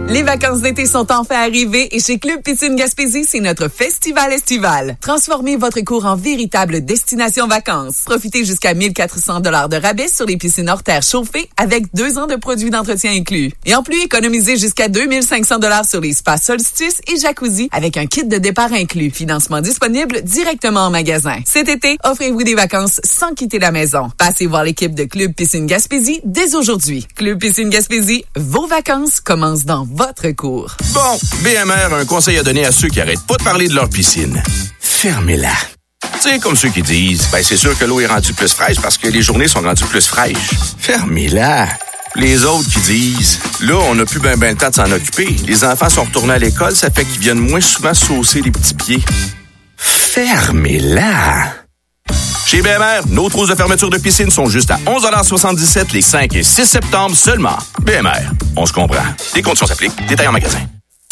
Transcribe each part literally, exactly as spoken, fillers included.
Les vacances d'été sont enfin arrivées et chez Club Piscine Gaspésie, c'est notre festival estival. Transformez votre cours en véritable destination vacances. Profitez jusqu'à mille quatre cents dollars de rabais sur les piscines hors terre chauffées avec deux ans de produits d'entretien inclus. Et en plus, économisez jusqu'à deux mille cinq cents dollars sur les spas Solstice et Jacuzzi avec un kit de départ inclus. Financement disponible directement en magasin. Cet été, offrez-vous des vacances sans quitter la maison. Passez voir l'équipe de Club Piscine Gaspésie dès aujourd'hui. Club Piscine Gaspésie, vos vacances commencent dans votre cours. Bon, B M R a un conseil à donner à ceux qui arrêtent pas de parler de leur piscine. Fermez-la. Tu sais, comme ceux qui disent, ben c'est sûr que l'eau est rendue plus fraîche parce que les journées sont rendues plus fraîches. Fermez-la. Les autres qui disent, là, on n'a plus ben ben le temps de s'en occuper. Les enfants sont retournés à l'école, ça fait qu'ils viennent moins souvent saucer les petits pieds. Fermez-la. Chez B M R, nos trousses de fermeture de piscine sont juste à onze dollars soixante-dix-sept les cinq et six septembre seulement. B M R, on se comprend. Les conditions s'appliquent. Détails en magasin.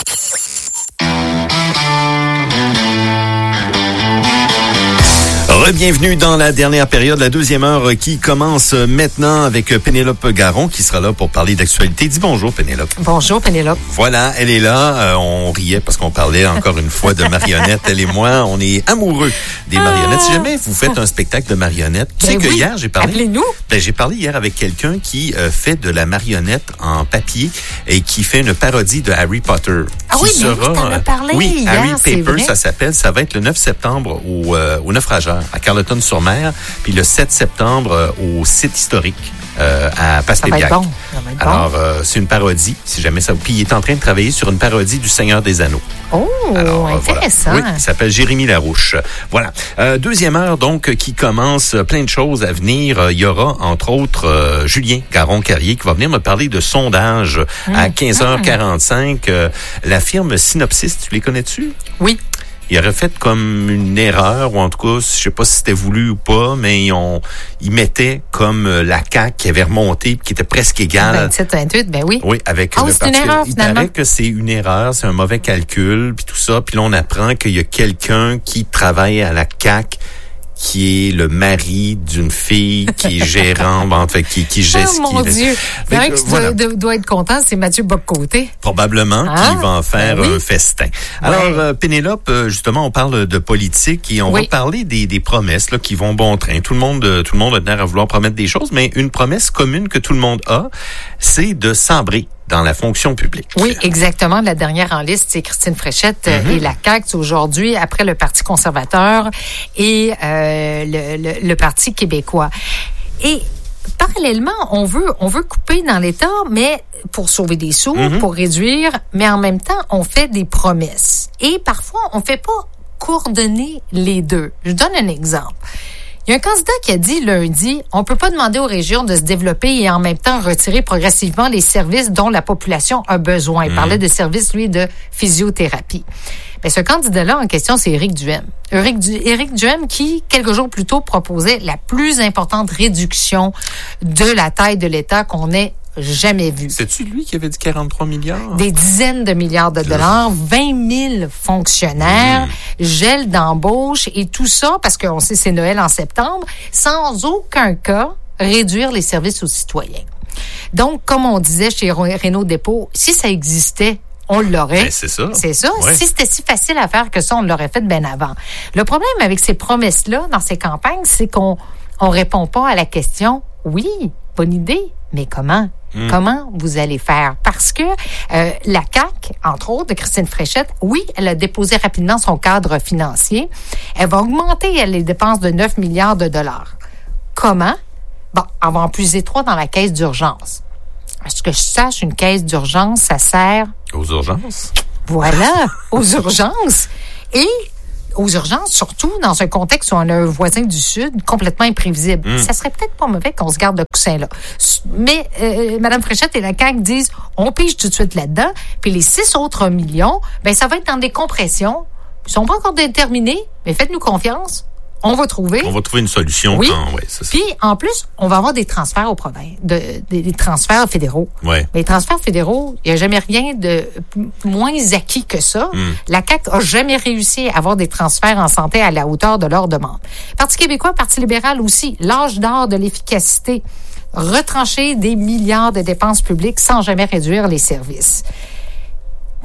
Bienvenue dans la dernière période, la deuxième heure qui commence maintenant avec Pénélope Garon qui sera là pour parler d'actualité. Dis bonjour Pénélope. Bonjour Pénélope. Voilà, elle est là. Euh, on riait parce qu'on parlait encore une fois de marionnettes. Elle et moi, on est amoureux des marionnettes. Si jamais vous faites un spectacle de marionnettes, tu ben sais que oui. hier j'ai parlé. Appelez-nous. Ben, j'ai parlé hier avec quelqu'un qui euh, fait de la marionnette en papier et qui fait une parodie de Harry Potter. Ah oui, mais oui, t'en as parlé Oui, hier, Harry c'est Paper, vrai. ça s'appelle. Ça va être le neuf septembre au, euh, au Naufrageur à Carleton-sur-Mer, puis le sept septembre euh, au site historique euh, à Passepébiac. Ça va être bon. Ça va être bon. Alors, euh, c'est une parodie, si jamais ça... Puis il est en train de travailler sur une parodie du Seigneur des Anneaux. Oh, Alors, intéressant. voilà. Oui, il s'appelle Jérémy Larouche. Voilà. Euh, deuxième heure, donc, qui commence, plein de choses à venir. Euh, il y aura, entre autres, euh, Julien Caron-Carrier qui va venir me parler de sondage mmh. à quinze heures quarante-cinq. Euh, la firme Synopsis, tu les connais-tu? Oui. Il aurait fait comme une erreur, ou en tout cas, je sais pas si c'était voulu ou pas, mais ils, ont, ils mettaient comme la C A Q qui avait remonté, qui était presque égale. vingt-sept vingt-huit, ben oui. Oui, avec oh, le c'est parti. une erreur, Il finalement. paraît que c'est une erreur, c'est un mauvais calcul, puis tout ça. Puis là, on apprend qu'il y a quelqu'un qui travaille à la C A Q, qui est le mari d'une fille qui est gérante, en fait, qui, qui gère Oh mon qui, Dieu! Fait, Un qui voilà. doit, doit être content, c'est Mathieu Bock-Côté. Probablement ah, qu'il va en faire ben oui. un festin. Alors, ouais. euh, Pénélope, euh, justement, on parle de politique et on oui. va parler des, des promesses là, qui vont bon train. Tout le monde, euh, tout le monde a l'air à vouloir promettre des choses, mais une promesse commune que tout le monde a, c'est de sabrer dans la fonction publique. Oui, exactement. La dernière en liste, c'est Christine Fréchette mm-hmm. et la C A Q aujourd'hui, après le Parti conservateur et euh, le, le, le Parti québécois. Et parallèlement, on veut, on veut couper dans l'État, mais pour sauver des sous, mm-hmm. pour réduire, mais en même temps, on fait des promesses. Et parfois, on fait pas coordonner les deux. Je donne un exemple. Il y a un candidat qui a dit lundi, on peut pas demander aux régions de se développer et en même temps retirer progressivement les services dont la population a besoin. Il mmh. parlait de services, lui, de physiothérapie. Mais ce candidat-là en question, c'est Éric Duhem. Éric, du- Éric Duhem qui, quelques jours plus tôt, proposait la plus importante réduction de la taille de l'État qu'on ait jamais vu. C'est-tu lui qui avait dit quarante-trois milliards? Des dizaines de milliards de dollars, vingt mille fonctionnaires, mmh. gel d'embauche et tout ça, parce qu'on sait c'est Noël en septembre, sans aucun cas réduire les services aux citoyens. Donc, comme on disait chez Renault Dépôt, si ça existait, on l'aurait. Ben, c'est ça. C'est ça. Ouais. Si c'était si facile à faire que ça, on l'aurait fait bien avant. Le problème avec ces promesses-là, dans ces campagnes, c'est qu'on on répond pas à la question, oui, bonne idée, mais comment? Mmh. Comment vous allez faire? Parce que euh, la C A Q, entre autres, de Christine Fréchette, oui, elle a déposé rapidement son cadre financier. Elle va augmenter elle, les dépenses de neuf milliards de dollars. Comment? Bon, elle va en puiser trois dans la caisse d'urgence. À ce que je sache, une caisse d'urgence, ça sert... Aux urgences? Voilà, aux urgences. Et aux urgences, surtout dans un contexte où on a un voisin du Sud complètement imprévisible. Mmh. Ça serait peut-être pas mauvais qu'on se garde le coussin là. Mais euh, Mme Fréchette et la C A Q disent, on pige tout de suite là-dedans, puis les six autres millions, ben ça va être dans des compressions. Ils sont pas encore déterminés, mais faites-nous confiance. On va trouver. On va trouver une solution. Oui. Quand, ouais, c'est ça. Puis, en plus, on va avoir des transferts aux provinces, de, des, des transferts fédéraux. Ouais. Les transferts fédéraux, il n'y a jamais rien de moins acquis que ça. Mm. La C A Q a jamais réussi à avoir des transferts en santé à la hauteur de leur demande. Parti québécois, Parti libéral aussi, l'âge d'or de l'efficacité, retrancher des milliards de dépenses publiques sans jamais réduire les services.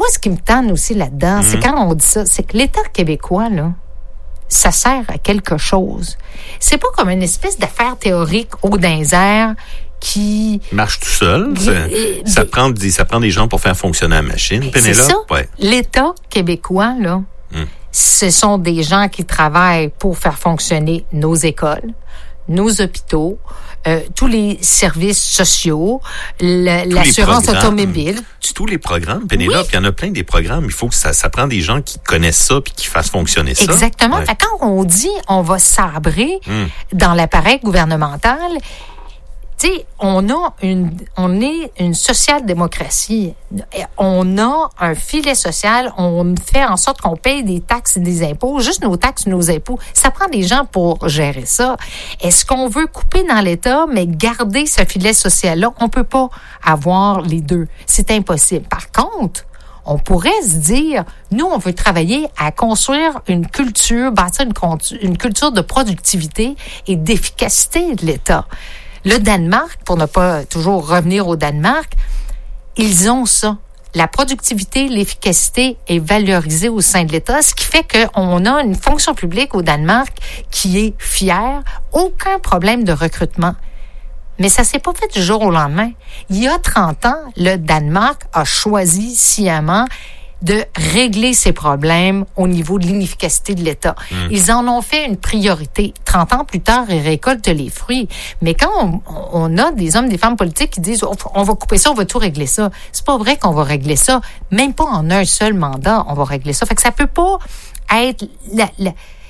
moi, ce qui me tanne aussi là-dedans, mm-hmm. c'est quand on dit ça, c'est que l'État québécois, là, ça sert à quelque chose. C'est pas comme une espèce d'affaire théorique au désert qui marche tout seul. Ça, et, ça, prend des, ça prend des gens pour faire fonctionner la machine. Pénélope, c'est ça. Ouais. L'État québécois, là, mm. ce sont des gens qui travaillent pour faire fonctionner nos écoles, nos hôpitaux, euh, tous les services sociaux, la, l'assurance automobile. Tous les programmes, Pénélope, oui. il y en a plein des programmes. Il faut que ça, ça prend des gens qui connaissent ça puis qui fassent fonctionner ça. Exactement. Ouais. Fait, quand on dit on va sabrer mm. dans l'appareil gouvernemental, tu sais, on a une, on est une social-démocratie. On a un filet social. On fait en sorte qu'on paye des taxes et des impôts, juste nos taxes, nos impôts. Ça prend des gens pour gérer ça. Est-ce qu'on veut couper dans l'État, mais garder ce filet social-là? On peut pas avoir les deux. C'est impossible. Par contre, on pourrait se dire, nous, on veut travailler à construire une culture, bâtir une, une culture de productivité et d'efficacité de l'État. Le Danemark, pour ne pas toujours revenir au Danemark, ils ont ça. La productivité, l'efficacité est valorisée au sein de l'État, ce qui fait qu'on a une fonction publique au Danemark qui est fière, aucun problème de recrutement. Mais ça s'est pas fait du jour au lendemain. Il y a trente ans, le Danemark a choisi sciemment de régler ces problèmes au niveau de l'inefficacité de l'État. Mmh. Ils en ont fait une priorité. trente ans plus tard, ils récoltent les fruits. Mais quand on, on a des hommes, des femmes politiques qui disent oh, on va couper ça, on va tout régler ça, c'est pas vrai qu'on va régler ça. Même pas en un seul mandat, on va régler ça. Fait que ça peut pas être la, la,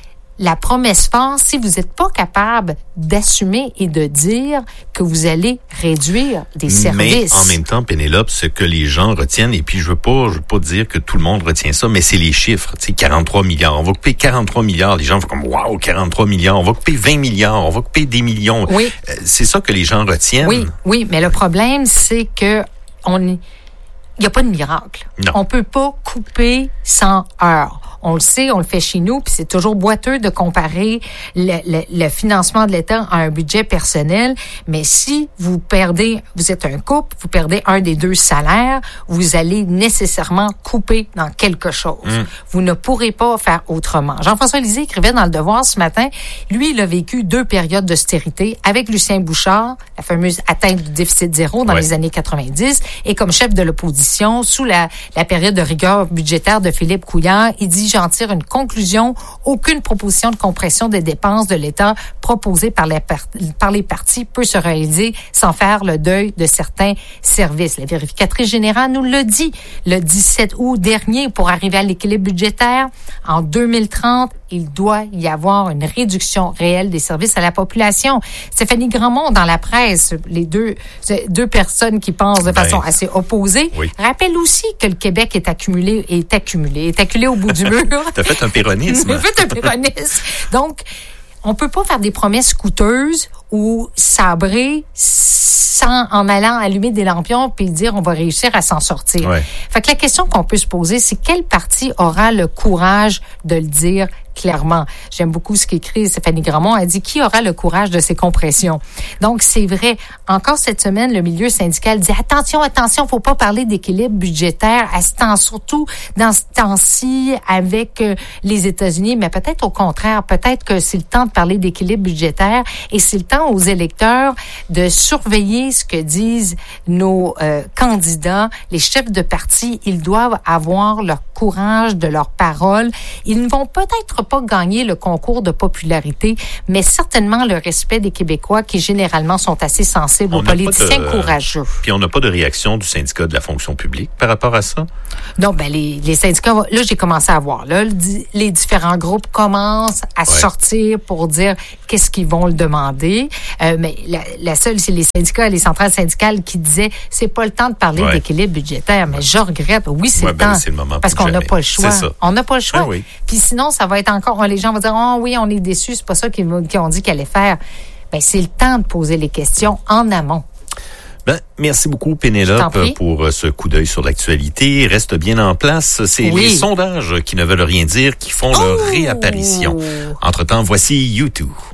la promesse forte si vous n'êtes pas capable d'assumer et de dire que vous allez réduire des services. Mais en même temps, Pénélope, ce que les gens retiennent, et puis je veux pas, je veux pas dire que tout le monde retient ça, mais c'est les chiffres. Tu sais, quarante-trois milliards. On va couper quarante-trois milliards. Les gens font comme, waouh, quarante-trois milliards. On va couper vingt milliards. On va couper des millions. Oui. Euh, c'est ça que les gens retiennent. Oui, oui. Mais le problème, c'est que on il n'y a pas de miracle. Non. On peut pas couper cent heures. On le sait, on le fait chez nous, puis c'est toujours boiteux de comparer le, le, le financement de l'État à un budget personnel. Mais si vous perdez, vous êtes un couple, vous perdez un des deux salaires, vous allez nécessairement couper dans quelque chose. Mmh. Vous ne pourrez pas faire autrement. Jean-François Lisée écrivait dans Le Devoir ce matin, lui, il a vécu deux périodes d'austérité avec Lucien Bouchard, la fameuse atteinte du déficit zéro dans ouais. les années quatre-vingt-dix, et comme chef de l'opposition, sous la, la période de rigueur budgétaire de Philippe Couillard, il dit j'en tire une conclusion. Aucune proposition de compression des dépenses de l'État proposée par les, par, par les partis peut se réaliser sans faire le deuil de certains services. La vérificatrice générale nous l'a dit le dix-sept août dernier. Pour arriver à l'équilibre budgétaire, en deux mille trente, il doit y avoir une réduction réelle des services à la population. Stéphanie Grandmont, dans la presse, les deux, deux personnes qui pensent de façon ben, assez opposée, oui. rappellent aussi que le Québec est accumulé, est accumulé, est acculé au bout du mur. T'as fait un péronisme. T'as fait un péronisme. Donc, on peut pas faire des promesses coûteuses ou sabrer sans, en allant allumer des lampions puis dire on va réussir à s'en sortir. Ouais. Fait que la question qu'on peut se poser, c'est quel parti aura le courage de le dire clairement. J'aime beaucoup ce qu'écrit Stéphanie Grandmont. Elle dit, qui aura le courage de ces compressions? Donc, c'est vrai. Encore cette semaine, le milieu syndical dit, attention, attention, faut pas parler d'équilibre budgétaire à ce temps, surtout dans ce temps-ci avec euh, les États-Unis, mais peut-être au contraire, peut-être que c'est le temps de parler d'équilibre budgétaire et c'est le temps aux électeurs de surveiller ce que disent nos euh, candidats, les chefs de parti. Ils doivent avoir leur courage de leur parole. Ils ne vont peut-être pas gagner le concours de popularité, mais certainement le respect des Québécois qui généralement sont assez sensibles on aux politiciens de, courageux. Puis on n'a pas de réaction du syndicat de la fonction publique par rapport à ça? Non, ben les, les syndicats, là j'ai commencé à voir, là les différents groupes commencent à ouais. sortir pour dire qu'est-ce qu'ils vont le demander, euh, mais la, la seule, c'est les syndicats, les centrales syndicales qui disaient c'est pas le temps de parler ouais. d'équilibre budgétaire, mais je regrette, oui c'est ouais, le ben, temps, c'est le moment parce qu'on n'a pas le choix, on n'a pas le choix, ah, oui. Puis sinon ça va être encore, les gens vont dire, oh oui, on est déçus, c'est pas ça qu'ils, qu'ils ont dit qu'ils allaient faire. Ben, c'est le temps de poser les questions en amont. Ben, merci beaucoup, Pénélope, pour ce coup d'œil sur l'actualité. Reste bien en place. C'est oui. les sondages qui ne veulent rien dire qui font oh! leur réapparition. Entre-temps, voici YouTube.